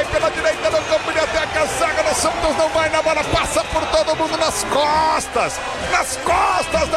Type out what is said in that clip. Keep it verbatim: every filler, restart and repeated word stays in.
pela direita no campo de ataque. A zaga do Santos não vai na bola, passa por todo mundo nas costas, nas costas da